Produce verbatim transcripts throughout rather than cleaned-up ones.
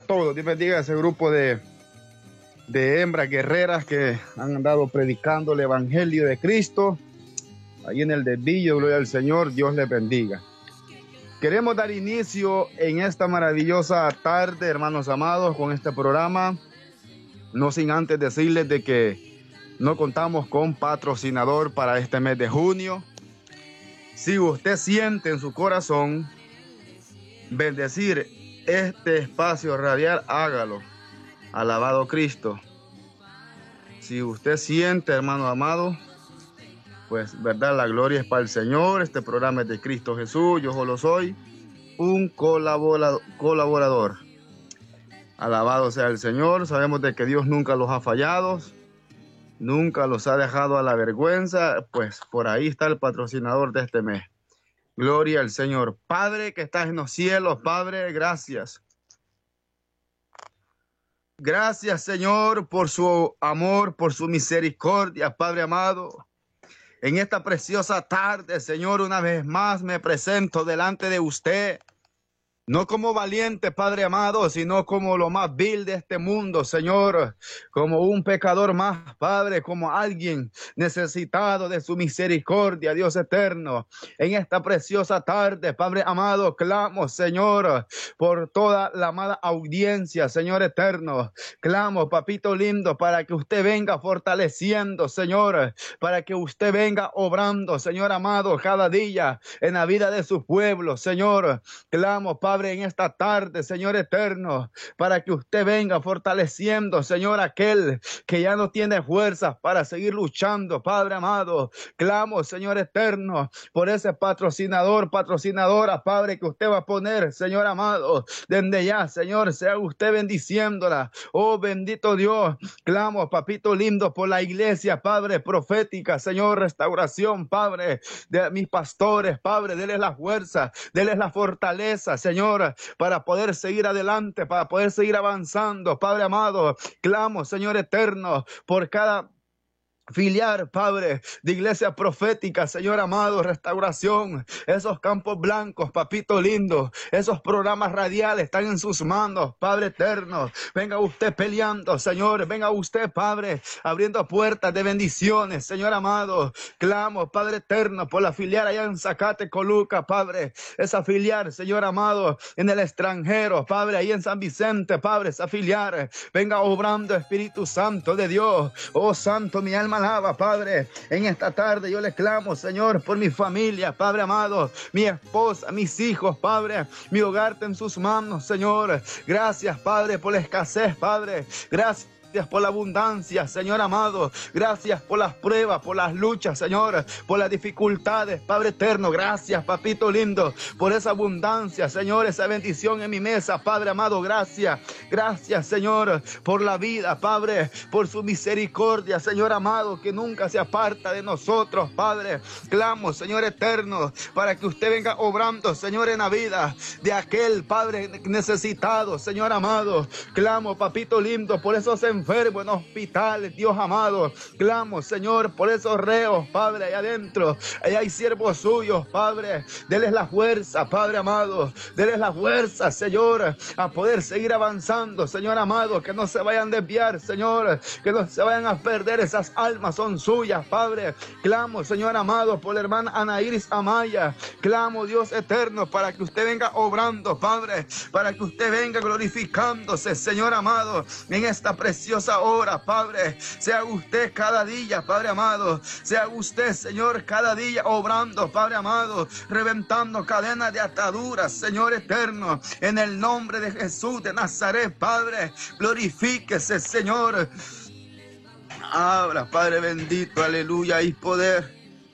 todos. Dios bendiga a ese grupo de, de hembras guerreras que han andado predicando el evangelio de Cristo. Ahí en el desvío, gloria al Señor, Dios les bendiga. Queremos dar inicio en esta maravillosa tarde, hermanos amados, con este programa. No sin antes decirles de que no contamos con patrocinador para este mes de junio. Si usted siente en su corazón bendecir este espacio radial, hágalo. Alabado Cristo. Si usted siente, hermano amado, pues verdad, la gloria es para el Señor. Este programa es de Cristo Jesús. Yo solo soy un colaborador. colaborador. Alabado sea el Señor. Sabemos de que Dios nunca los ha fallado. Nunca los ha dejado a la vergüenza. Pues por ahí está el patrocinador de este mes. Gloria al Señor. Padre que estás en los cielos, Padre, gracias. Gracias, Señor, por su amor, por su misericordia, Padre amado. En esta preciosa tarde, Señor, una vez más me presento delante de usted. No como valiente, Padre amado, sino como lo más vil de este mundo, Señor. Como un pecador más, Padre, como alguien necesitado de su misericordia, Dios eterno. En esta preciosa tarde, Padre amado, clamo, Señor, por toda la amada audiencia, Señor eterno. Clamo, papito lindo, para que usted venga fortaleciendo, Señor. Para que usted venga obrando, Señor amado, cada día en la vida de su pueblo, Señor. Clamo, Padre, en esta tarde, Señor eterno, para que usted venga fortaleciendo, Señor, aquel que ya no tiene fuerzas para seguir luchando, Padre amado. Clamo, Señor eterno, por ese patrocinador, patrocinadora, Padre, que usted va a poner, Señor amado, desde ya, Señor, sea usted bendiciéndola. Oh, bendito Dios. Clamo, papito lindo, por la iglesia, Padre, profética, Señor, restauración, Padre, de mis pastores, Padre, denles la fuerza, denles la fortaleza, Señor, para poder seguir adelante, para poder seguir avanzando, Padre amado. Clamo, Señor eterno, por cada filiar, Padre, de iglesia profética, Señor amado, restauración, esos campos blancos, papito lindo, esos programas radiales están en sus manos, Padre eterno. Venga usted peleando, Señor, venga usted, Padre, abriendo puertas de bendiciones, Señor amado. Clamo, Padre eterno, por la filial allá en Zacatecoluca, Padre, esa filial, Señor amado, en el extranjero, Padre, ahí en San Vicente, Padre, esa filial, venga obrando, Espíritu Santo de Dios. Oh, Santo, mi alma alaba, Padre. En esta tarde yo le clamo, Señor, por mi familia, Padre amado, mi esposa, mis hijos, Padre, mi hogar en sus manos, Señor. Gracias, Padre, por la escasez, Padre. Gracias por la abundancia, Señor amado. Gracias por las pruebas, por las luchas, Señor, por las dificultades, Padre eterno. Gracias, papito lindo, por esa abundancia, Señor, esa bendición en mi mesa, Padre amado. Gracias, gracias, Señor, por la vida, Padre, por su misericordia, Señor amado, que nunca se aparta de nosotros, Padre. Clamo, Señor eterno, para que usted venga obrando, Señor, en la vida de aquel, Padre, necesitado, Señor amado. Clamo, papito lindo, por esos enfermos en hospitales, Dios amado. Clamo, Señor, por esos reos, Padre, allá adentro. Allá hay siervos suyos, Padre. Deles la fuerza, Padre amado. Deles la fuerza, Señor, a poder seguir avanzando, Señor amado. Que no se vayan a desviar, Señor. Que no se vayan a perder. Esas almas son suyas, Padre. Clamo, Señor amado, por la hermana Ana Iris Amaya. Clamo, Dios eterno, para que usted venga obrando, Padre. Para que usted venga glorificándose, Señor amado, en esta preciosa hora, Padre. Sea usted cada día, Padre amado. Sea usted, Señor, cada día obrando, Padre amado, reventando cadenas de ataduras, Señor eterno, en el nombre de Jesús de Nazaret, Padre. Glorifíquese, Señor. Habla, Padre bendito, aleluya. Hay poder,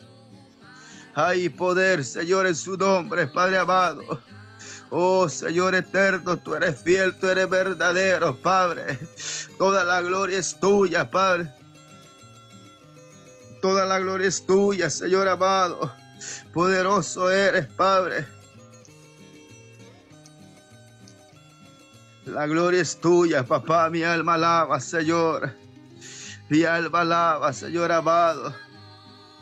hay poder, Señor, en su nombre, Padre amado. Oh, Señor eterno, tú eres fiel, tú eres verdadero, Padre. Toda la gloria es tuya, Padre. Toda la gloria es tuya, Señor amado. Poderoso eres, Padre. La gloria es tuya, papá. Mi alma alaba, Señor. Mi alma alaba, Señor amado.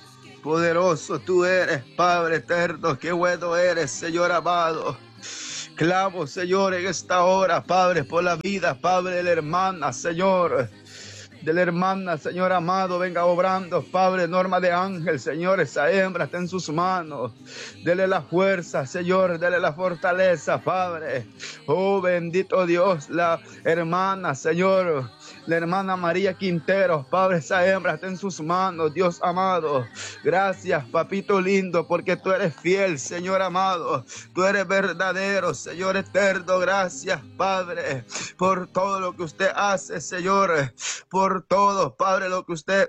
Poderoso tú eres, Padre eterno. Qué bueno eres, Señor amado. Clamo, Señor, en esta hora, Padre, por la vida, Padre, de la hermana, Señor. De la hermana, Señor amado, venga obrando, Padre. Norma de Ángel, Señor, esa hembra está en sus manos. Dele la fuerza, Señor, dele la fortaleza, Padre. Oh, bendito Dios, la hermana, Señor, la hermana María Quintero, Padre, esa hembra está en sus manos, Dios amado. Gracias, papito lindo, porque tú eres fiel, Señor amado. Tú eres verdadero, Señor eterno. Gracias, Padre, por todo lo que usted hace, Señor. Por todo, Padre, lo que usted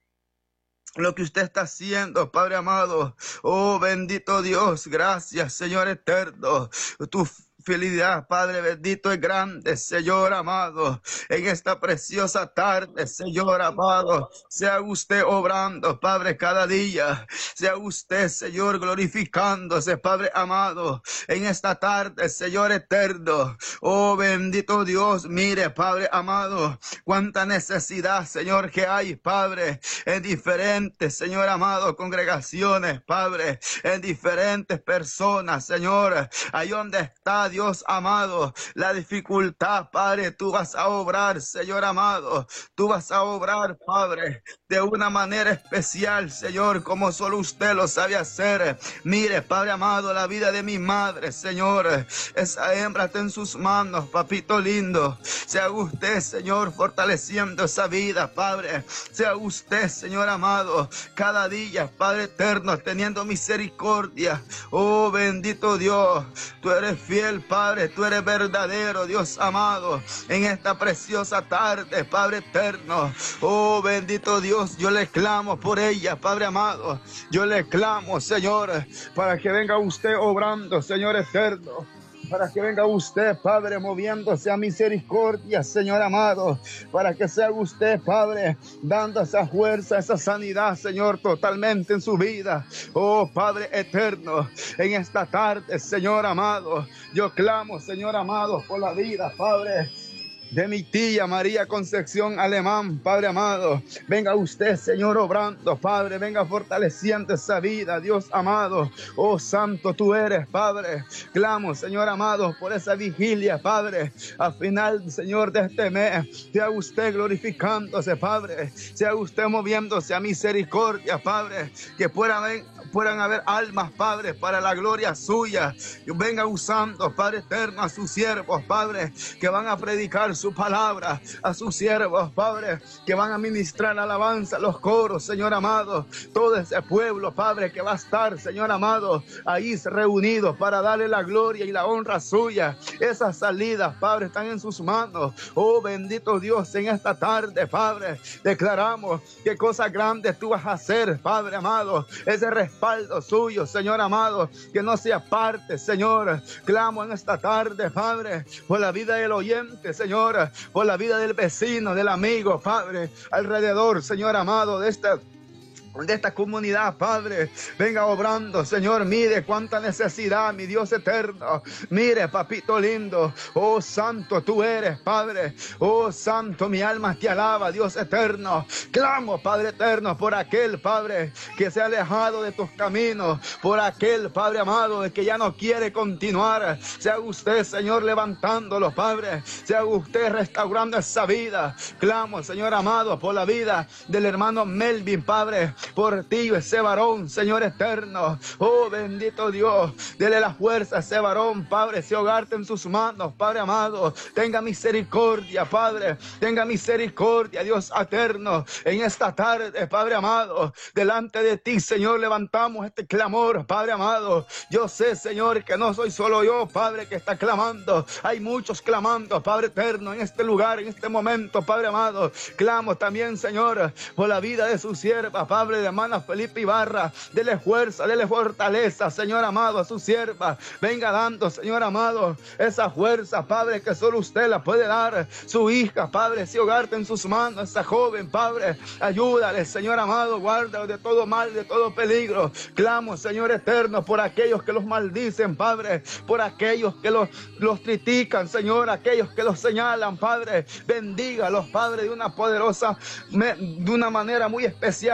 lo que usted está haciendo, Padre amado. Oh, bendito Dios, gracias, Señor eterno. Tu fidelidad, Padre bendito, es grande, Señor amado. En esta preciosa tarde, Señor amado, sea usted obrando, Padre, cada día. Sea usted, Señor, glorificándose, Padre amado, en esta tarde, Señor eterno. Oh, bendito Dios, mire, Padre amado, cuánta necesidad, Señor, que hay, Padre, en diferentes, Señor amado, congregaciones, Padre, en diferentes personas, Señor. Ahí donde está, Dios amado, la dificultad, Padre, tú vas a obrar, Señor amado. Tú vas a obrar, Padre, de una manera especial, Señor, como solo usted lo sabe hacer. Mire, Padre amado, la vida de mi madre, Señor, esa hembra está en sus manos, papito lindo. Sea usted, Señor, fortaleciendo esa vida, Padre. Sea usted, Señor amado, cada día, Padre eterno, teniendo misericordia. Oh, bendito Dios, tú eres fiel, Padre, tú eres verdadero, Dios amado, en esta preciosa tarde, Padre eterno. Oh, bendito Dios, yo le clamo por ella, Padre amado. Yo le clamo, Señor, para que venga usted obrando, Señor eterno. Para que venga usted, Padre, moviéndose a misericordia, Señor amado. Para que sea usted, Padre, dando esa fuerza, esa sanidad, Señor, totalmente en su vida. Oh, Padre eterno, en esta tarde, Señor amado, yo clamo, Señor amado, por la vida, Padre, de mi tía María Concepción Alemán, Padre amado. Venga usted, Señor, obrando, Padre. Venga fortaleciendo esa vida, Dios amado. Oh, santo tú eres, Padre. Clamo, Señor amado, por esa vigilia, Padre. Al final, Señor, de este mes, sea usted glorificándose, Padre. Sea usted moviéndose a misericordia, Padre. Que puedan haber, puedan haber almas, Padre, para la gloria suya. Venga usando, Padre eterno, a sus siervos, Padre, que van a predicar su palabra, a sus siervos, Padre, que van a ministrar alabanza, los coros, Señor amado, todo ese pueblo, Padre, que va a estar, Señor amado, ahí reunidos para darle la gloria y la honra suya. Esas salidas, Padre, están en sus manos. Oh, bendito Dios, en esta tarde, Padre, declaramos qué cosas grandes tú vas a hacer, Padre amado. Ese respaldo suyo, Señor amado, que no sea parte, Señor. Clamo en esta tarde, Padre, por la vida del oyente, Señor, por la vida del vecino, del amigo, Padre, alrededor, Señor amado, de esta de esta comunidad, Padre. Venga obrando, Señor. Mire cuánta necesidad, mi Dios eterno. Mire, papito lindo. Oh, santo tú eres, Padre. Oh, santo, mi alma te alaba, Dios eterno. Clamo, Padre eterno, por aquel, Padre, que se ha alejado de tus caminos, por aquel, Padre amado, de que ya no quiere continuar. Sea usted, Señor, levantándolo, Padre. Sea usted restaurando esa vida. Clamo, Señor amado, por la vida del hermano Melvin, Padre, por ti, ese varón, Señor eterno. Oh, bendito Dios, dele la fuerza a ese varón, Padre, ese hogar en sus manos, Padre amado. Tenga misericordia, Padre, tenga misericordia, Dios eterno. En esta tarde, Padre amado, delante de ti, Señor, levantamos este clamor, Padre amado. Yo sé, Señor, que no soy solo yo, Padre, que está clamando. Hay muchos clamando, Padre eterno, en este lugar, en este momento, Padre amado. Clamo también, Señor, por la vida de su sierva, Padre, de hermana Felipe Ibarra. Dele fuerza, dele fortaleza, Señor amado, a su sierva. Venga dando, Señor amado, esa fuerza, Padre, que solo usted la puede dar. Su hija, Padre, si hogarte en sus manos, esa joven, Padre, ayúdale, Señor amado, guárdalo de todo mal, de todo peligro. Clamo, Señor eterno, por aquellos que los maldicen, Padre, por aquellos que los, los critican, Señor, aquellos que los señalan, Padre. Bendígalos, Padre, de una poderosa, de una manera muy especial, Padre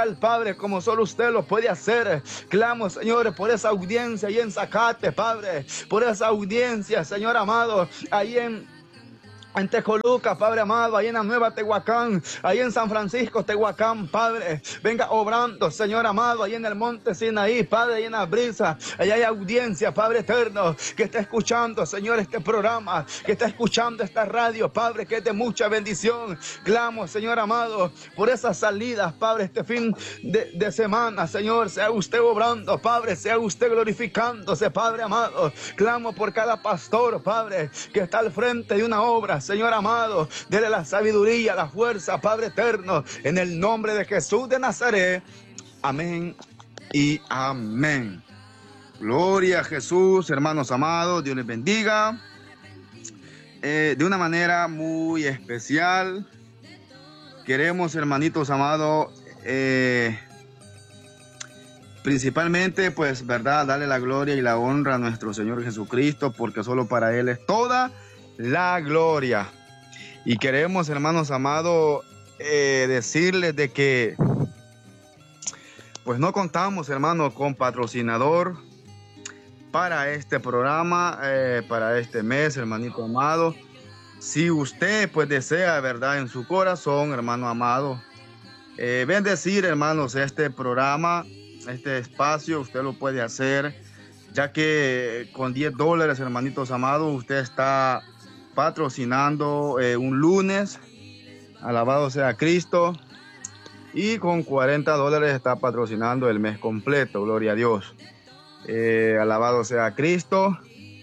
Padre, como solo usted lo puede hacer. Clamo, Señor, por esa audiencia ahí en Zacate, Padre, por esa audiencia, Señor amado, ahí en en Tejoluca, Padre amado, ahí en la Nueva Tehuacán, ahí en San Francisco, Tehuacán, Padre, venga obrando, Señor amado, ahí en el monte Sinaí, Padre, ahí en la brisa, allá hay audiencia, Padre eterno, que está escuchando, Señor, este programa, que está escuchando esta radio, Padre, que es de mucha bendición. Clamo, Señor amado, por esas salidas, Padre, este fin de, de semana, Señor, sea usted obrando, Padre, sea usted glorificándose, Padre amado. Clamo por cada pastor, Padre, que está al frente de una obra, Señor amado, dele la sabiduría, la fuerza, Padre eterno, en el nombre de Jesús de Nazaret. Amén y amén. Gloria a Jesús, hermanos amados, Dios les bendiga. Eh, de una manera muy especial, queremos, hermanitos amados, eh, principalmente, pues, verdad, darle la gloria y la honra a nuestro Señor Jesucristo, porque solo para Él es toda la gloria. Y queremos, hermanos amados, eh, decirles de que pues no contamos, hermanos, con patrocinador para este programa, eh, para este mes, hermanito amado. Si usted pues desea, verdad, en su corazón, hermano amado, eh, bendecir, hermanos, este programa, este espacio, usted lo puede hacer, ya que con diez dólares, hermanitos amados, usted está patrocinando eh, un lunes, alabado sea Cristo, y con cuarenta dólares está patrocinando el mes completo, gloria a Dios. Eh, alabado sea Cristo.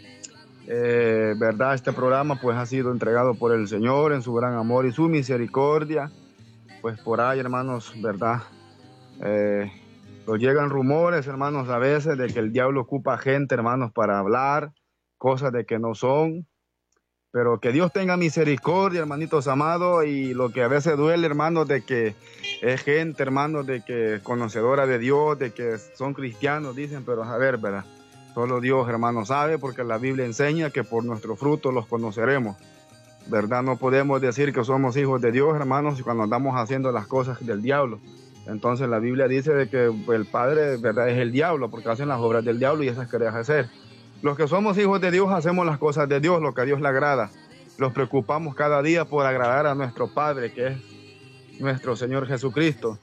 Eh, verdad, este programa pues ha sido entregado por el Señor en su gran amor y su misericordia. Pues por ahí, hermanos, verdad, eh, nos llegan rumores, hermanos, a veces de que el diablo ocupa gente, hermanos, para hablar cosas de que no son. Pero que Dios tenga misericordia, hermanitos amados, y lo que a veces duele, hermanos, de que es gente, hermanos, de que conocedora de Dios, de que son cristianos, dicen, pero a ver, ¿verdad? Solo Dios, hermanos, sabe, porque la Biblia enseña que por nuestros frutos los conoceremos, ¿verdad? No podemos decir que somos hijos de Dios, hermanos, cuando andamos haciendo las cosas del diablo. Entonces la Biblia dice de que el padre, ¿verdad?, es el diablo, porque hacen las obras del diablo y esas querés hacer. Los que somos hijos de Dios hacemos las cosas de Dios, lo que a Dios le agrada. Los preocupamos cada día por agradar a nuestro Padre, que es nuestro Señor Jesucristo.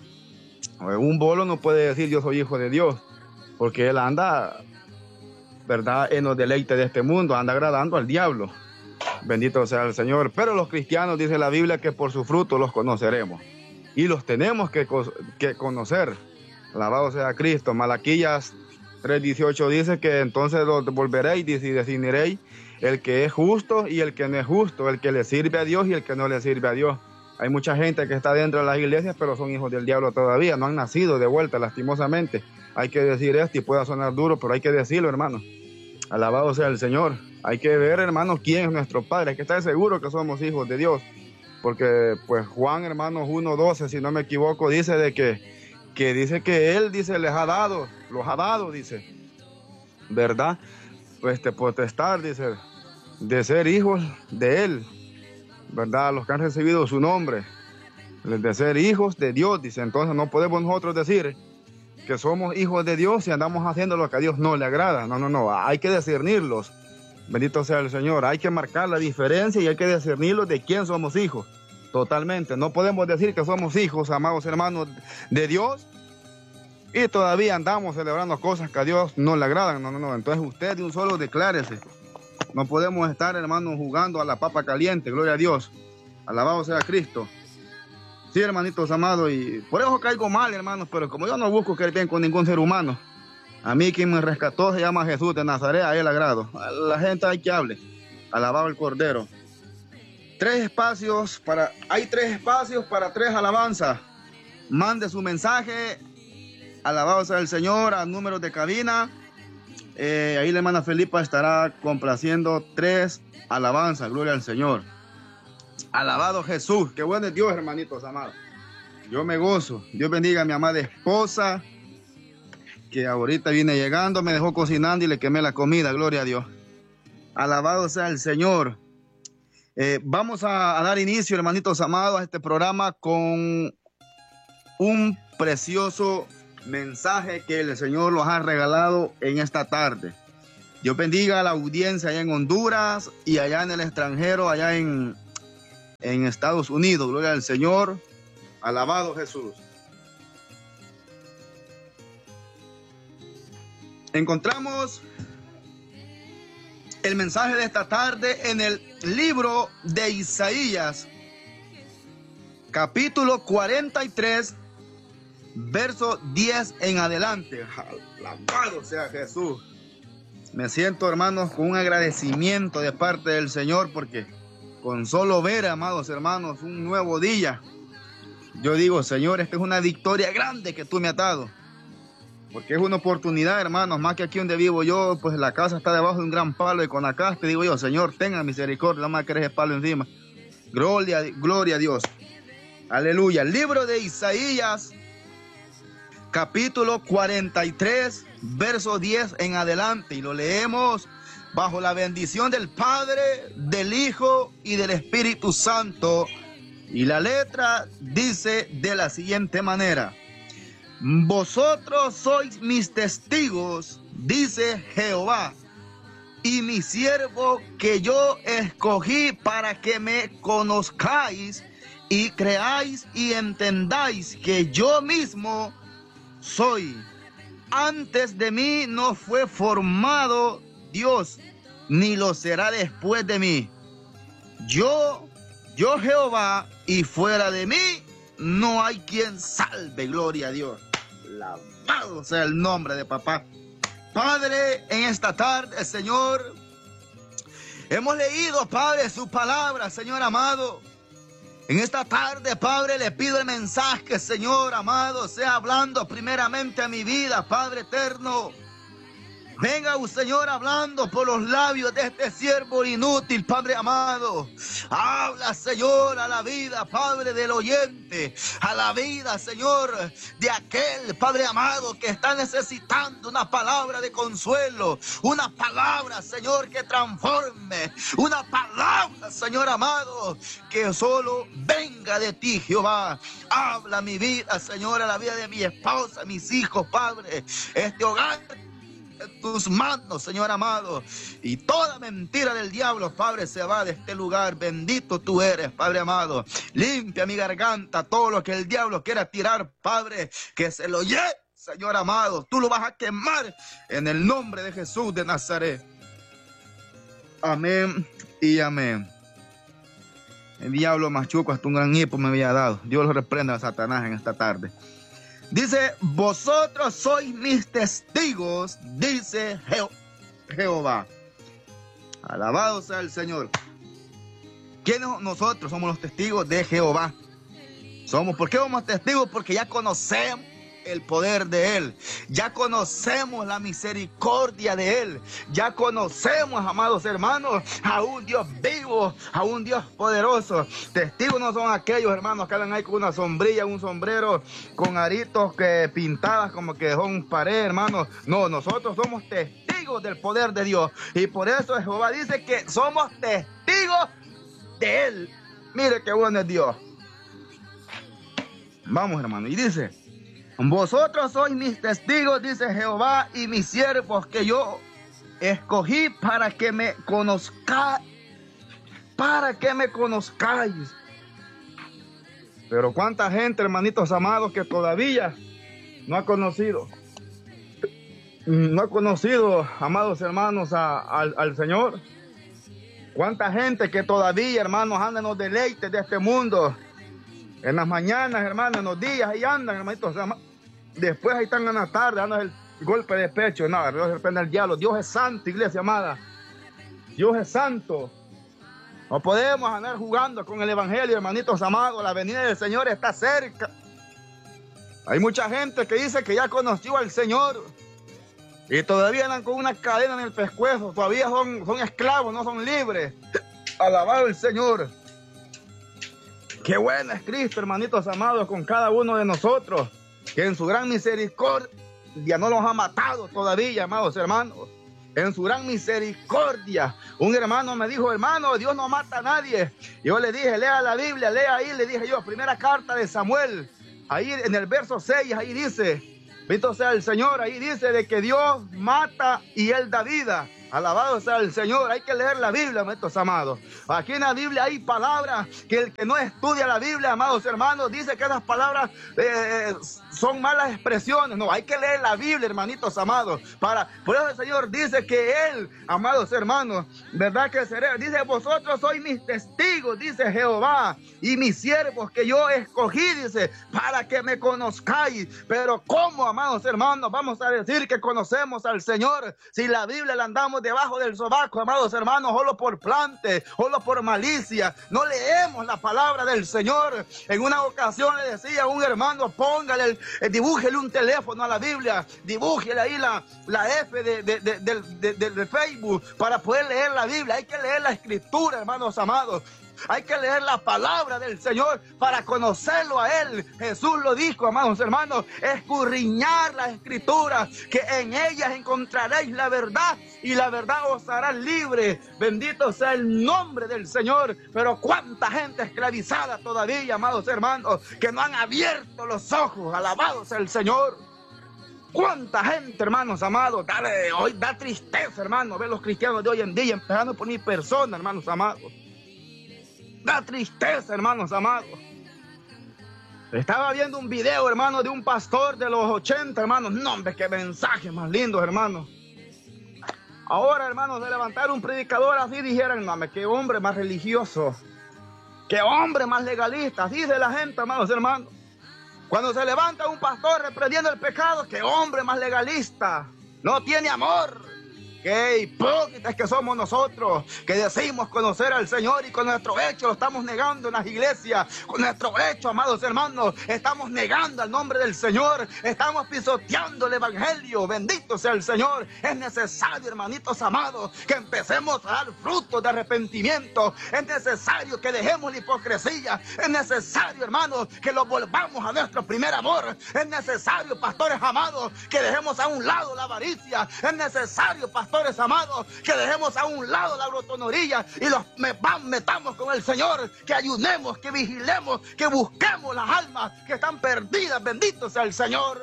Un bolo no puede decir yo soy hijo de Dios, porque él anda, ¿verdad?, en los deleites de este mundo, anda agradando al diablo. Bendito sea el Señor. Pero los cristianos, dice la Biblia, que por su fruto los conoceremos. Y los tenemos que, que conocer. Alabado sea Cristo. Malaquías tres dieciocho dice que entonces los volveréis y definiréis el que es justo y el que no es justo, el que le sirve a Dios y el que no le sirve a Dios. Hay mucha gente que está dentro de las iglesias, pero son hijos del diablo todavía, no han nacido de vuelta, lastimosamente. Hay que decir esto y pueda sonar duro, pero hay que decirlo, hermano. Alabado sea el Señor. Hay que ver, hermanos, quién es nuestro Padre. Hay que estar seguro que somos hijos de Dios. Porque, pues, Juan, hermanos, uno doce, si no me equivoco, dice de que que dice que Él, dice, les ha dado, los ha dado, dice, ¿verdad? Pues te potestad, dice, de ser hijos de Él, ¿verdad? Los que han recibido su nombre, de ser hijos de Dios, dice. Entonces no podemos nosotros decir que somos hijos de Dios si andamos haciendo lo que a Dios no le agrada. No, no, no, hay que discernirlos. Bendito sea el Señor. Hay que marcar la diferencia y hay que discernirlos de quién somos hijos. Totalmente. No podemos decir que somos hijos, amados hermanos, de Dios y todavía andamos celebrando cosas que a Dios no le agradan. No, no, no. Entonces usted de un solo declárese. No podemos estar, hermanos, jugando a la papa caliente. Gloria a Dios. Alabado sea Cristo. Sí, hermanitos amados, y por eso caigo mal, hermanos, pero como yo no busco quedar bien con ningún ser humano, a mí quien me rescató se llama Jesús de Nazaret, a Él agrado. A la gente hay que hable. Alabado el Cordero. Tres espacios para, hay tres espacios para tres alabanzas. Mande su mensaje, alabado sea el Señor, a números de cabina. Eh, ahí la hermana Felipa estará complaciendo tres alabanzas. Gloria al Señor. Alabado Jesús. Qué bueno es Dios, hermanitos amados. Yo me gozo. Dios bendiga a mi amada esposa, que ahorita viene llegando, me dejó cocinando y le quemé la comida. Gloria a Dios. Alabado sea el Señor. Eh, vamos a, a dar inicio, hermanitos amados, a este programa con un precioso mensaje que el Señor nos ha regalado en esta tarde. Dios bendiga a la audiencia allá en Honduras y allá en el extranjero, allá en, en Estados Unidos. Gloria al Señor. Alabado Jesús. Encontramos el mensaje de esta tarde en el libro de Isaías, capítulo cuarenta y tres, verso diez en adelante. Alabado sea Jesús. Me siento, hermanos, con un agradecimiento de parte del Señor, porque con solo ver, amados hermanos, un nuevo día, yo digo, Señor, esta es una victoria grande que tú me has dado. Porque es una oportunidad, hermanos, más que aquí donde vivo yo, pues la casa está debajo de un gran palo y con acá te digo yo, Señor, tenga misericordia, no más que ese palo encima. Gloria, gloria a Dios. Aleluya. Libro de Isaías, capítulo cuarenta y tres, verso diez en adelante. Y lo leemos bajo la bendición del Padre, del Hijo y del Espíritu Santo. Y la letra dice de la siguiente manera: vosotros sois mis testigos, dice Jehová, y mi siervo que yo escogí para que me conozcáis y creáis y entendáis que yo mismo soy. Antes de mí no fue formado Dios, ni lo será después de mí. Yo, yo Jehová, y fuera de mí no hay quien salve. Gloria a Dios. Alabado sea el nombre de papá. Padre, en esta tarde, Señor, hemos leído, Padre, su palabra, Señor amado. En esta tarde, Padre, le pido el mensaje, Señor amado, sea hablando primeramente a mi vida, Padre eterno. Venga, un Señor, hablando por los labios de este siervo inútil, Padre amado. Habla, Señor, a la vida, Padre, del oyente. A la vida, Señor, de aquel, Padre amado, que está necesitando una palabra de consuelo. Una palabra, Señor, que transforme. Una palabra, Señor amado, que solo venga de ti, Jehová. Habla mi vida, Señor, a la vida de mi esposa, mis hijos, Padre. Este hogar en tus manos, Señor amado, y toda mentira del diablo, Padre, se va de este lugar. Bendito tú eres, Padre amado. Limpia mi garganta, todo lo que el diablo quiera tirar, Padre, que se lo lleve, Señor amado. Tú lo vas a quemar en el nombre de Jesús de Nazaret. Amén y amén. El diablo machuco hasta un gran hipo me había dado. Dios lo reprenda a Satanás en esta tarde. Dice, vosotros sois mis testigos, dice Je- Jehová. Alabado sea el Señor. ¿Quiénes nosotros somos los testigos de Jehová? Somos, ¿por qué somos testigos? Porque ya conocemos el poder de Él. Ya conocemos la misericordia de Él. Ya conocemos, amados hermanos, a un Dios vivo, a un Dios poderoso. Testigos no son aquellos hermanos que andan ahí con una sombrilla, un sombrero, con aritos que pintadas como que son pared, hermanos. No, nosotros somos testigos del poder de Dios. Y por eso Jehová dice que somos testigos de Él. Mire qué bueno es Dios. Vamos, hermano. Y dice, vosotros sois mis testigos, dice Jehová, y mis siervos que yo escogí para que me conozcáis, para que me conozcáis. Pero cuánta gente, hermanitos amados, que todavía no ha conocido, no ha conocido, amados hermanos, a, a, al Señor. Cuánta gente que todavía, hermanos, andan en los deleites de este mundo. En las mañanas, hermanos, en los días, ahí andan, hermanitos. Después ahí están en la tarde, dando el golpe de pecho. No, Dios reprende al diablo. Dios es santo, iglesia amada. Dios es santo. No podemos andar jugando con el evangelio, hermanitos amados. La venida del Señor está cerca. Hay mucha gente que dice que ya conoció al Señor y todavía andan con una cadena en el pescuezo. Todavía son, son esclavos, no son libres. Alabado el Señor. Qué bueno es Cristo, hermanitos amados, con cada uno de nosotros, que en su gran misericordia no nos ha matado todavía, amados hermanos. En su gran misericordia. Un hermano me dijo, hermano, Dios no mata a nadie. Yo le dije, lea la Biblia, lea ahí, le dije yo, primera carta de Samuel, ahí en el verso seis, ahí dice, bendito sea el Señor, ahí dice de que Dios mata y Él da vida. Alabado sea el Señor. Hay que leer la Biblia, amados amados. Aquí en la Biblia hay palabras que el que no estudia la Biblia, amados hermanos, dice que esas palabras eh, son malas expresiones. No, hay que leer la Biblia, hermanitos amados. Para, por eso el Señor dice que Él, amados hermanos, verdad que seré. Dice, vosotros sois mis testigos, dice Jehová, y mis siervos que yo escogí, dice, para que me conozcáis. Pero ¿cómo, amados hermanos, vamos a decir que conocemos al Señor si la Biblia la andamos debajo del sobaco, amados hermanos, solo por plante, solo por malicia? No leemos la palabra del Señor. En una ocasión le decía a un hermano, póngale, el, eh, dibújele un teléfono a la Biblia, dibújele ahí la, la F de, de, de, de, de, de, de Facebook para poder leer la Biblia. Hay que leer la Escritura, hermanos amados. Hay que leer la palabra del Señor para conocerlo a Él. Jesús lo dijo, amados hermanos, escudriñar las Escrituras, que en ellas encontraréis la verdad y la verdad os hará libre. Bendito sea el nombre del Señor. Pero cuánta gente esclavizada todavía, amados hermanos, que no han abierto los ojos. Alabado sea el Señor. Cuánta gente, hermanos amados, da, hoy da tristeza, hermanos, ver los cristianos de hoy en día, empezando por mi persona, hermanos amados. Da tristeza, hermanos amados. Estaba viendo un video, hermano, de un pastor de los ochenta, hermanos. No, hombre, qué mensajes más lindos, hermanos. Ahora, hermanos, de levantar un predicador así, dijeran, no, hombre, qué hombre más religioso, qué hombre más legalista. Así dice la gente, hermanos, hermanos. Cuando se levanta un pastor reprendiendo el pecado, qué hombre más legalista, no tiene amor. Qué hipócritas que somos nosotros, que decimos conocer al Señor y con nuestro hecho lo estamos negando en las iglesias. Con nuestro hecho, amados hermanos, estamos negando al nombre del Señor, estamos pisoteando el evangelio. Bendito sea el Señor. Es necesario, hermanitos amados, que empecemos a dar frutos de arrepentimiento. Es necesario que dejemos la hipocresía. Es necesario, hermanos, que lo volvamos a nuestro primer amor. Es necesario, pastores amados, que dejemos a un lado la avaricia. Es necesario, pastores amados, que dejemos a un lado la glotonería y los metamos con el Señor, que ayunemos, que vigilemos, que busquemos las almas que están perdidas. Bendito sea el Señor.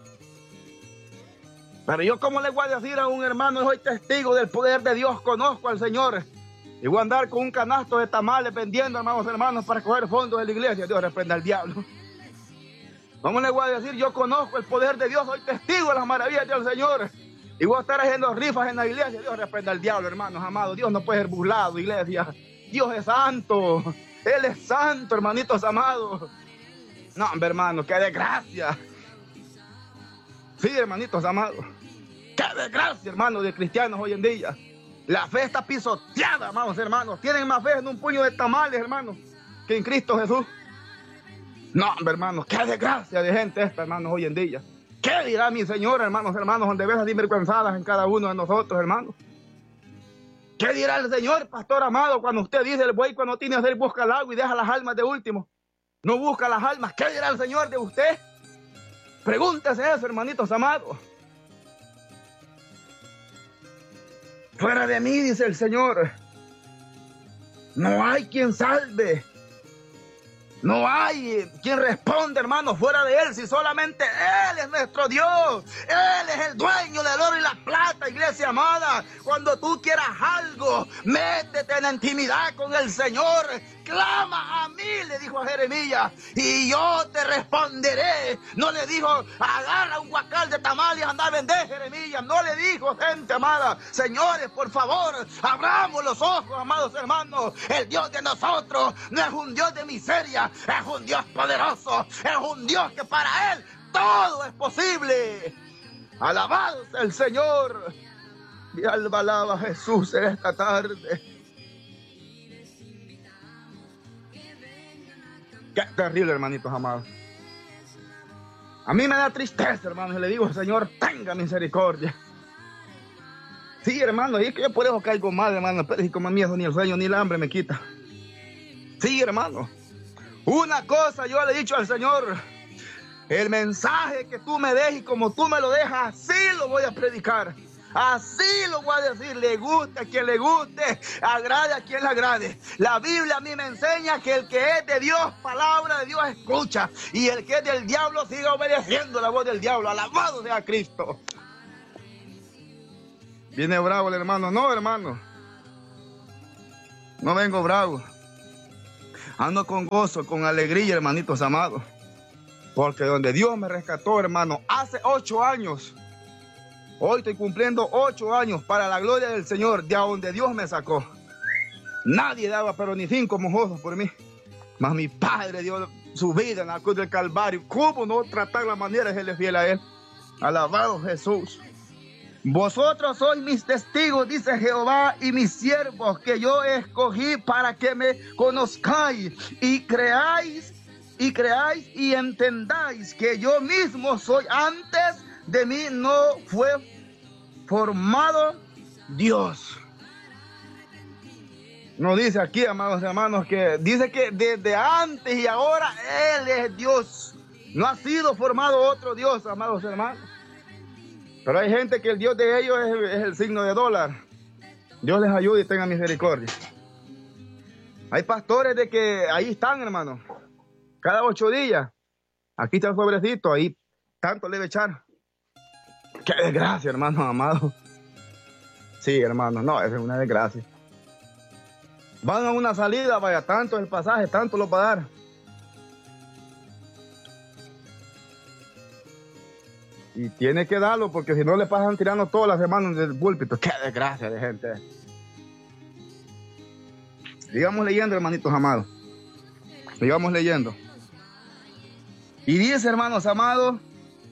Pero yo, ¿cómo le voy a decir a un hermano? Soy testigo del poder de Dios, conozco al Señor, y voy a andar con un canasto de tamales vendiendo, hermanos hermanos, para coger fondos de la iglesia? Dios reprenda al diablo. ¿Cómo le voy a decir? Yo conozco el poder de Dios, soy testigo de las maravillas del Señor, y voy a estar haciendo rifas en la iglesia? Dios reprenda al diablo, hermanos amados. Dios no puede ser burlado, iglesia. Dios es santo. Él es santo, hermanitos amados. No, hombre, hermano, qué desgracia. Sí, hermanitos amados. Qué desgracia, hermanos, de cristianos hoy en día. La fe está pisoteada, amados hermanos. Tienen más fe en un puño de tamales, hermanos, que en Cristo Jesús. No, hombre, hermanos, qué desgracia de gente esta, hermanos, hoy en día. ¿Qué dirá mi Señor, hermanos, hermanos, donde ves así vergüenzadas en cada uno de nosotros, hermanos? ¿Qué dirá el Señor, pastor amado, cuando usted dice el buey cuando tiene sed busca el agua y deja las almas de último? No busca las almas. ¿Qué dirá el Señor de usted? Pregúntese eso, hermanitos amados. Fuera de mí, dice el Señor, no hay quien salve. No hay quien responde, hermano, fuera de Él, si solamente Él es nuestro Dios. Él es el dueño del oro y la plata, iglesia amada. Cuando tú quieras algo, métete en la intimidad con el Señor. Clama a mí, le dijo a Jeremías, y yo te responderé. No le dijo, agarra un guacal de tamales y anda a vender, Jeremías. No le dijo, gente amada. Señores, por favor, abramos los ojos, amados hermanos. El Dios de nosotros no es un Dios de miseria, es un Dios poderoso, es un Dios que para Él todo es posible. Alabado sea el Señor. Y alba alaba a Jesús en esta tarde. Qué terrible, hermanitos amados. A mí me da tristeza, hermanos, y le digo, Señor, tenga misericordia. Sí, hermano, y es que yo por eso caigo mal, hermano, pero si como a mí eso ni el sueño ni el hambre me quita. Sí, hermano. Una cosa yo le he dicho al Señor, el mensaje que tú me des y como tú me lo dejas, así lo voy a predicar. Así lo voy a decir, le guste a quien le guste, agrade a quien le agrade. La Biblia a mí me enseña que el que es de Dios, palabra de Dios escucha, y el que es del diablo siga obedeciendo la voz del diablo. Alabado sea Cristo. Viene bravo el hermano. No, hermano, no vengo bravo. Ando con gozo, con alegría, hermanitos amados. Porque donde Dios me rescató, hermano, hace ocho años. Hoy estoy cumpliendo ocho años para la gloria del Señor, de donde Dios me sacó. Nadie daba, pero ni cinco mojos por mí. Mas mi Padre dio su vida en la cruz del Calvario. ¿Cómo no tratar la manera de serle fiel a Él? Alabado Jesús. Vosotros sois mis testigos, dice Jehová, y mis siervos que yo escogí para que me conozcáis y creáis, y creáis y entendáis que yo mismo soy. Antes de mí no fue formado Dios. No dice aquí, amados hermanos, que dice que desde antes y ahora Él es Dios. No ha sido formado otro Dios, amados hermanos. Pero hay gente que el Dios de ellos es, es el signo de dólar. Dios les ayude y tenga misericordia. Hay pastores de que ahí están, hermano. Cada ocho días. Aquí está el pobrecito, ahí tanto le debe echar. Qué desgracia, hermano amado. Sí, hermano, no, es una desgracia. Van a una salida, vaya, tanto es el pasaje, tanto lo va a dar. Y tiene que darlo, porque si no le pasan tirando todas las semanas del púlpito. Qué desgracia de gente. Sigamos leyendo, hermanitos amados. Sigamos leyendo. Y dice, hermanos amados,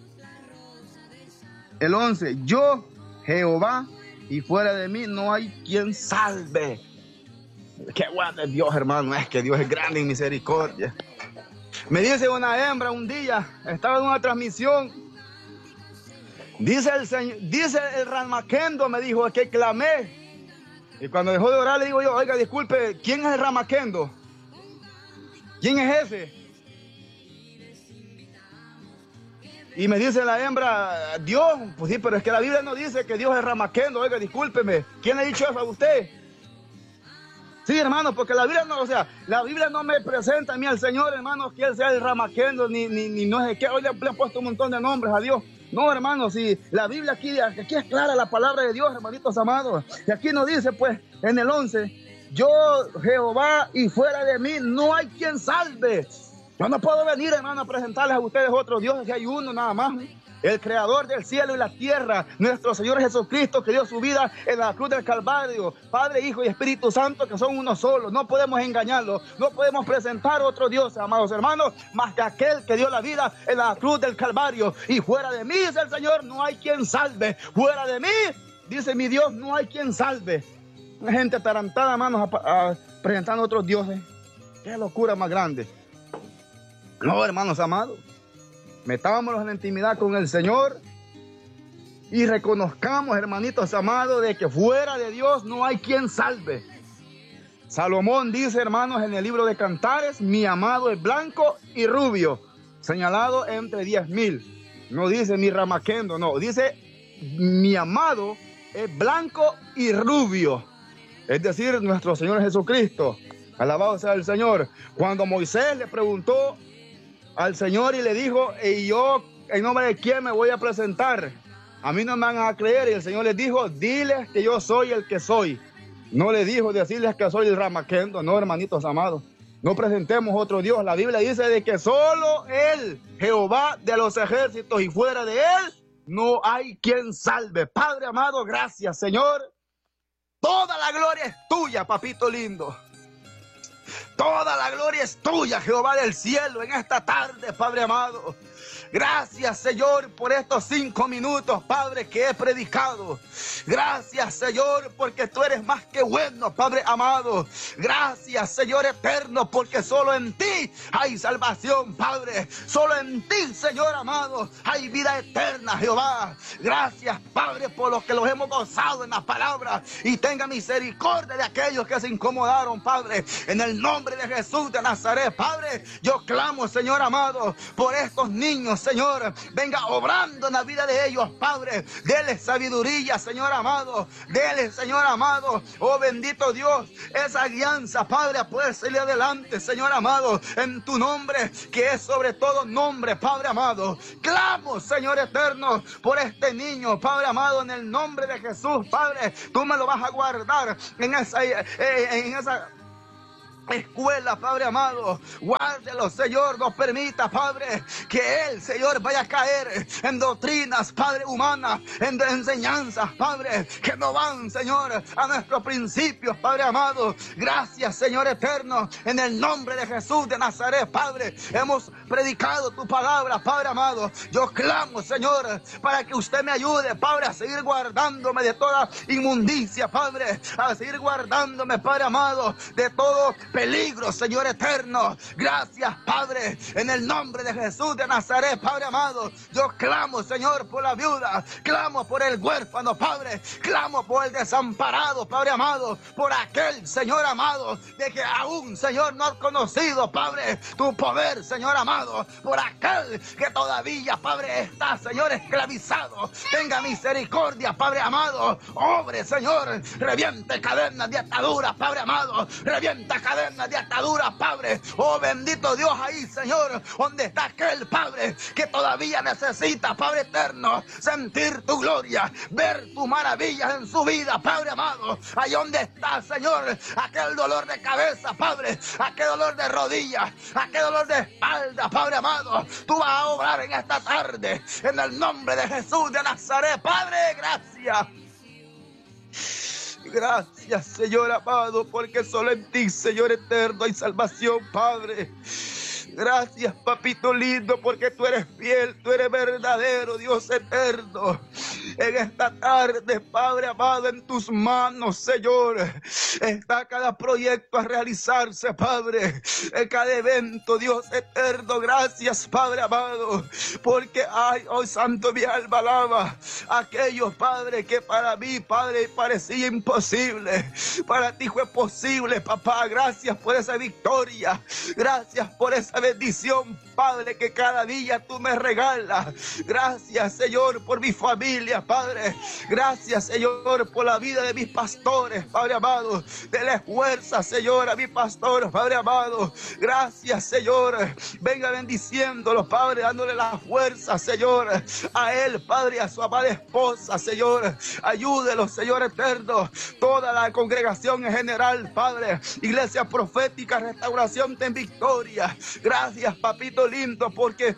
el once, yo, Jehová, y fuera de mí no hay quien salve. Qué bueno es Dios, hermano, es que Dios es grande en misericordia. Me dice una hembra un día, estaba en una transmisión, dice el señor, dice el Ramaquendo, me dijo que clamé. Y cuando dejó de orar le digo yo, oiga, disculpe, ¿quién es el Ramaquendo? ¿Quién es ese? Y me dice la hembra, Dios. Pues sí, pero es que la Biblia no dice que Dios es Ramaquendo. Oiga, discúlpeme, ¿quién le ha dicho eso a usted? Sí, hermano, porque la Biblia no, o sea, la Biblia no me presenta a mí al Señor, hermano, que Él sea el Ramaquendo, ni, ni, ni no sé qué. Hoy le, le han puesto un montón de nombres a Dios. No, hermano, si la Biblia aquí, aquí es clara la palabra de Dios, hermanitos amados. Y aquí nos dice, pues, en el once, yo, Jehová, y fuera de mí no hay quien salve. Yo no puedo venir, hermano, a presentarles a ustedes otro Dios, que hay uno nada más. El creador del cielo y la tierra, nuestro Señor Jesucristo, que dio su vida en la cruz del Calvario. Padre, Hijo y Espíritu Santo, que son uno solo. No podemos engañarlos, no podemos presentar otro Dios, amados hermanos, más que aquel que dio la vida en la cruz del Calvario. Y fuera de mí, dice el Señor, no hay quien salve. Fuera de mí, dice mi Dios, no hay quien salve. Una gente atarantada, hermanos, a, a, presentando otros dioses. Qué locura más grande. No, hermanos amados. Metámonos en la intimidad con el Señor y reconozcamos, hermanitos amados, de que fuera de Dios no hay quien salve. Salomón dice, hermanos, en el libro de Cantares, mi amado es blanco y rubio, señalado entre diez mil. No dice mi Ramaquendo, no, dice mi amado es blanco y rubio. Es decir, nuestro Señor Jesucristo. Alabado sea el Señor. Cuando Moisés le preguntó al Señor y le dijo, y yo en nombre de quién me voy a presentar, a mí no me van a creer, y el Señor les dijo, diles que yo soy el que soy. No le dijo decirles que soy el Ramaquendo. No, hermanitos amados, no presentemos otro Dios. La Biblia dice de que solo Él, Jehová de los ejércitos, y fuera de Él no hay quien salve. Padre amado, gracias, Señor. Toda la gloria es tuya, papito lindo. Toda la gloria es tuya, Jehová del cielo, en esta tarde, Padre amado. Gracias, Señor, por estos cinco minutos, Padre, que he predicado. Gracias, Señor, porque tú eres más que bueno, Padre amado. Gracias, Señor eterno, porque solo en ti hay salvación, Padre. Solo en ti, Señor amado, hay vida eterna, Jehová. Gracias, Padre, por los que los hemos gozado en la palabra. Y tenga misericordia de aquellos que se incomodaron, Padre. En el nombre nombre de Jesús de Nazaret, Padre, yo clamo, Señor amado, por estos niños, Señor. Venga obrando en la vida de ellos, Padre. Dele sabiduría, Señor amado. Dele, Señor amado, oh bendito Dios, esa guianza, Padre, a poder salir adelante, Señor amado, en tu nombre, que es sobre todo nombre, Padre amado. Clamo, Señor eterno, por este niño, Padre amado, en el nombre de Jesús, Padre. Tú me lo vas a guardar en esa, eh, en esa escuela, Padre amado. Guárdelo, Señor. No permita, Padre, que él, Señor, vaya a caer en doctrinas, Padre, humanas, en enseñanzas, Padre, que no van, Señor, a nuestros principios, Padre amado. Gracias, Señor eterno, en el nombre de Jesús de Nazaret, Padre. Hemos predicado tu palabra, Padre amado. Yo clamo, Señor, para que usted me ayude, Padre, a seguir guardándome de toda inmundicia, Padre, a seguir guardándome, Padre amado, de todo peligro, Señor eterno. Gracias, Padre, en el nombre de Jesús de Nazaret, Padre amado. Yo clamo, Señor, por la viuda, clamo por el huérfano, Padre, clamo por el desamparado, Padre amado, por aquel, Señor amado, de que aún, Señor, no ha conocido, Padre, tu poder, Señor amado, por aquel que todavía, Padre, está, Señor, esclavizado. Tenga misericordia, Padre amado, obre, Señor, reviente cadenas de atadura, Padre amado, revienta cadenas de atadura, Padre. Oh bendito Dios, ahí, Señor, donde está aquel, Padre, que todavía necesita, Padre eterno, sentir tu gloria, ver tus maravillas en su vida, Padre amado. Ahí donde está, Señor, aquel dolor de cabeza, Padre, aquel dolor de rodillas, aquel dolor de espalda, Padre amado. Tú vas a obrar en esta tarde, en el nombre de Jesús de Nazaret, Padre. Gracias. Gracias, Señor amado, porque solo en ti, Señor eterno, hay salvación, Padre. Gracias, papito lindo, porque tú eres fiel, tú eres verdadero, Dios eterno. En esta tarde, Padre amado, en tus manos, Señor, está cada proyecto a realizarse, Padre, en cada evento, Dios eterno. Gracias, Padre amado, porque ay, hoy santo, mi alma alaba aquellos, Padre, que para mí, Padre, parecía imposible, para ti fue posible, papá. Gracias por esa victoria, gracias por esa bendición, Padre, que cada día tú me regalas. Gracias, Señor, por mi familia, Padre. Gracias, Señor, por la vida de mis pastores, Padre amado. Dele fuerza, Señor, a mi pastor, Padre amado. Gracias, Señor. Venga bendiciéndolo, Padre, dándole la fuerza, Señor, a él, Padre, a su amada esposa, Señor. Ayúdelo, Señor eterno. Toda la congregación en general, Padre. Iglesia Profética Restauración en Victoria. Gracias, papito lindo, porque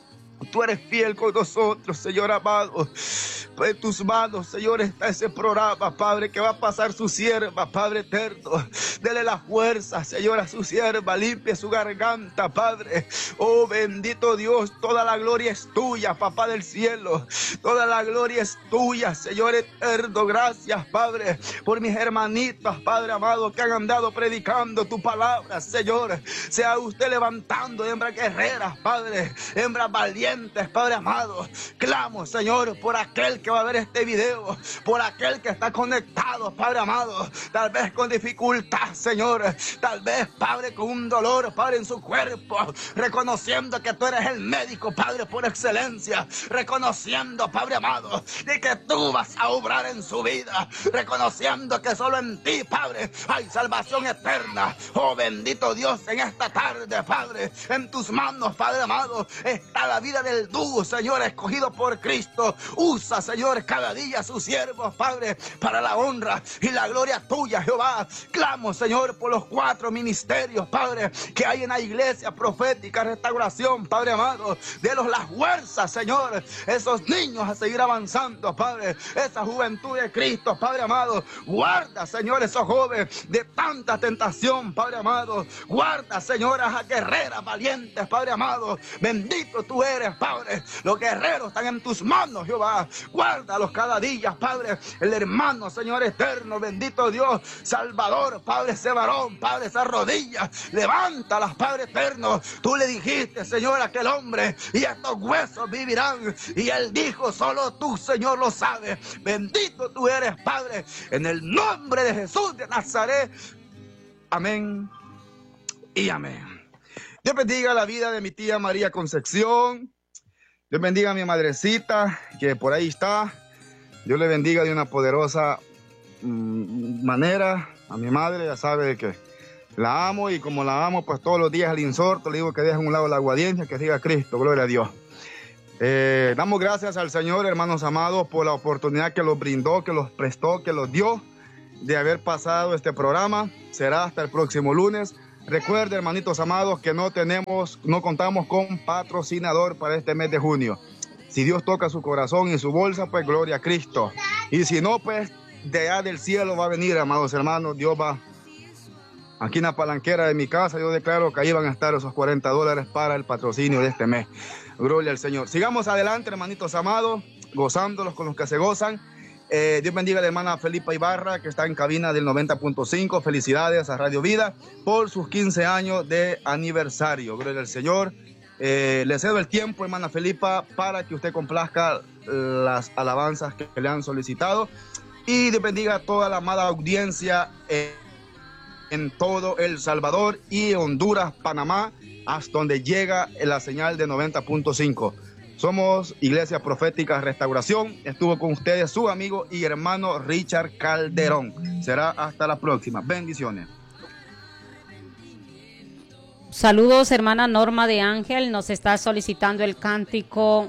tú eres fiel con nosotros, Señor amado. En tus manos, Señor, está ese programa, Padre, que va a pasar su sierva, Padre eterno. Dele la fuerza, Señor, a su sierva. Limpie su garganta, Padre. Oh, bendito Dios, toda la gloria es tuya, Papá del cielo. Toda la gloria es tuya, Señor eterno. Gracias, Padre, por mis hermanitas, Padre amado, que han andado predicando tu palabra, Señor. Sea usted levantando hembras guerreras, Padre, hembras valientes, Padre amado. Clamo, Señor, por aquel que va a ver este video, por aquel que está conectado, Padre amado, tal vez con dificultad, Señor, tal vez, Padre, con un dolor, Padre, en su cuerpo, reconociendo que tú eres el médico, Padre, por excelencia, reconociendo, Padre amado, de que tú vas a obrar en su vida, reconociendo que solo en ti, Padre, hay salvación eterna. Oh, bendito Dios, en esta tarde, Padre, en tus manos, Padre amado, está la vida del dúo, Señor, escogido por Cristo. Usa, Señor, cada día a sus siervos, Padre, para la honra y la gloria tuya, Jehová. Clamo, Señor, por los cuatro ministerios, Padre, que hay en la iglesia profética, restauración, Padre amado. Delos las fuerzas, Señor, esos niños a seguir avanzando, Padre, esa juventud de Cristo, Padre amado. Guarda, Señor, esos jóvenes de tanta tentación, Padre amado. Guarda, Señor, a esas guerreras valientes, Padre amado. Bendito tú eres, Padre. Los guerreros están en tus manos, Jehová. Guárdalos cada día, Padre. El hermano, Señor eterno, bendito Dios, Salvador, Padre, ese varón, Padre, esa rodilla, levántalas, Padre eterno. Tú le dijiste, Señor, a aquel hombre, y estos huesos vivirán. Y él dijo, solo tú, Señor, lo sabes. Bendito tú eres, Padre, en el nombre de Jesús de Nazaret. Amén y amén. Dios bendiga la vida de mi tía María Concepción. Dios bendiga a mi madrecita, que por ahí está. Dios le bendiga de una poderosa mmm, manera. A mi madre, ya sabe que la amo, y como la amo, pues todos los días al insorto le digo que deje a un lado la aguadiencia, que siga Cristo, gloria a Dios. Eh, damos gracias al Señor, hermanos amados, por la oportunidad que los brindó, que los prestó, que los dio de haber pasado este programa. Será hasta el próximo lunes. Recuerden, hermanitos amados, que no tenemos, no contamos con patrocinador para este mes de junio. Si Dios toca su corazón y su bolsa, pues gloria a Cristo. Y si no, pues de allá del cielo va a venir, amados hermanos. Dios va. Aquí en la palanquera de mi casa, yo declaro que ahí van a estar esos cuarenta dólares para el patrocinio de este mes. Gloria al Señor. Sigamos adelante, hermanitos amados, gozándolos con los que se gozan. Eh, Dios bendiga a la hermana Felipa Ibarra, que está en cabina del noventa punto cinco. Felicidades a Radio Vida por sus quince años de aniversario. Gloria al Señor. Eh, le cedo el tiempo, hermana Felipa, para que usted complazca las alabanzas que le han solicitado. Y Dios bendiga a toda la amada audiencia eh, en todo El Salvador y Honduras, Panamá, hasta donde llega la señal de noventa punto cinco. Somos Iglesia Profética Restauración. Estuvo con ustedes su amigo y hermano Richard Calderón. Será hasta la próxima. Bendiciones. Saludos, hermana Norma de Ángel. Nos está solicitando el cántico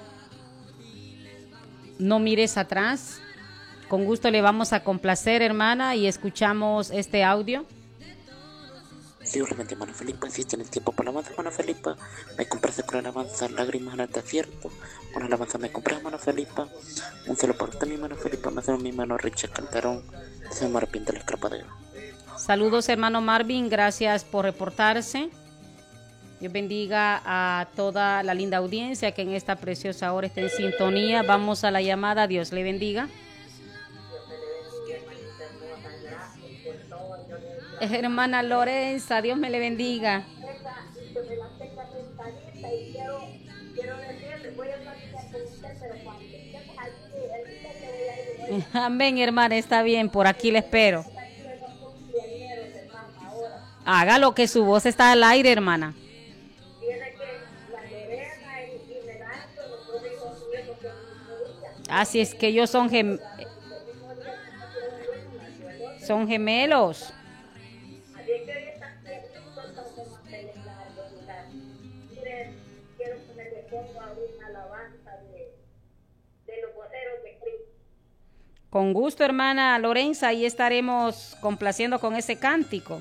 No mires atrás. Con gusto le vamos a complacer, hermana, y escuchamos este audio. Dios le bendiga, hermana Felipa. Si tienes tiempo para la alabanza, hermana Felipa, me compraste con la alabanza Lágrimas en el Desierto. Con la alabanza me compré, hermana Felipa. Un celo para usted, mi hermano Felipa. Me hace mi hermano Richard Calderón. Se me arrepiente el escrapadero. Saludos, hermano Marvin. Gracias por reportarse. Dios bendiga a toda la linda audiencia que en esta preciosa hora está en sintonía. Vamos a la llamada. Dios le bendiga. Hermana Lorenza, Dios me le bendiga. Amén, hermana, está bien, por aquí le espero. Hágalo, que su voz está al aire, hermana. Así es que ellos son gem son gemelos. Con gusto, hermana Lorenza, ahí estaremos complaciendo con ese cántico.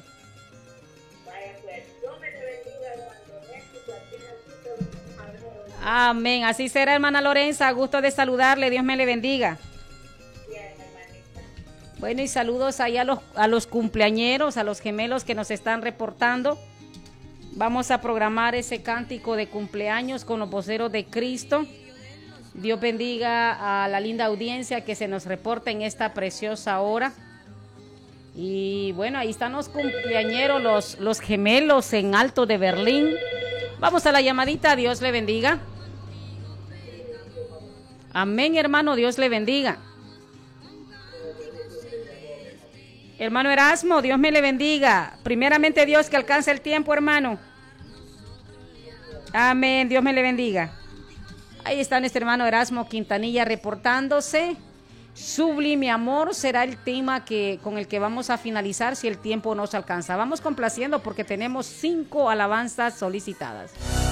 Amén, así será, hermana Lorenza, gusto de saludarle, Dios me le bendiga. Bueno, y saludos ahí a los, a los cumpleañeros, a los gemelos que nos están reportando. Vamos a programar ese cántico de cumpleaños con los voceros de Cristo. Dios bendiga a la linda audiencia que se nos reporta en esta preciosa hora. Y bueno, ahí están los cumpleañeros, los, los gemelos en Alto de Berlín. Vamos a la llamadita, Dios le bendiga. Amén, hermano, Dios le bendiga. Hermano Erasmo, Dios me le bendiga. Primeramente Dios, que alcance el tiempo, hermano. Amén, Dios me le bendiga. Ahí está nuestro hermano Erasmo Quintanilla reportándose. Sublime amor será el tema que, con el que vamos a finalizar si el tiempo nos alcanza. Vamos complaciendo porque tenemos cinco alabanzas solicitadas.